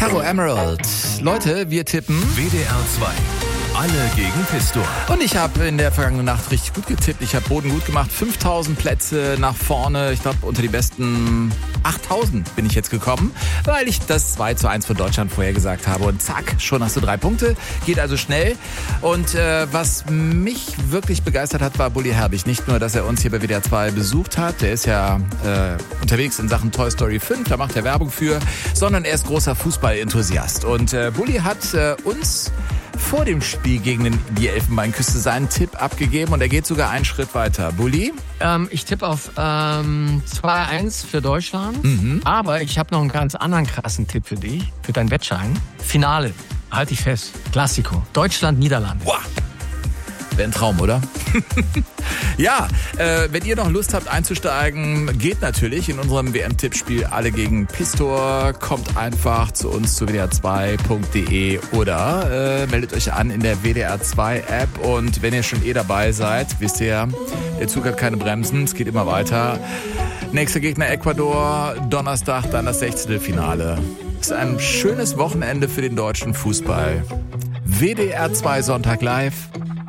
Caro Emerald. Leute, wir tippen WDR 2. Alle gegen Pistor. Und ich habe in der vergangenen Nacht richtig gut getippt. Ich habe Boden gut gemacht. 5000 Plätze nach vorne. Ich glaube, unter die besten 8000 bin ich jetzt gekommen, weil ich das 2:1 für Deutschland vorhergesagt habe. Und zack, schon hast du 3 Punkte. Geht also schnell. Und was mich wirklich begeistert hat, war Bully Herbig. Nicht nur, dass er uns hier bei WDR 2 besucht hat. Der ist ja unterwegs in Sachen Toy Story 5. Da macht er Werbung für. Sondern er ist großer Fußballenthusiast. Und Bully hat uns vor dem Spiel gegen die Elfenbeinküste seinen Tipp abgegeben und er geht sogar einen Schritt weiter. Bulli? Ich tippe auf 2:1 für Deutschland, aber ich habe noch einen ganz anderen krassen Tipp für dich, für deinen Wettschein. Finale, halt dich fest, Klassiko, Deutschland-Niederlande. Wow. Wäre ein Traum, oder? Ja, wenn ihr noch Lust habt einzusteigen, geht natürlich in unserem WM-Tippspiel Alle gegen Pistor. Kommt einfach zu uns zu wdr2.de oder meldet euch an in der WDR 2 App. Und wenn ihr schon dabei seid, wisst ihr, der Zug hat keine Bremsen, es geht immer weiter. Nächster Gegner Ecuador, Donnerstag dann das 16. Finale. Ist ein schönes Wochenende für den deutschen Fußball. WDR 2 Sonntag live.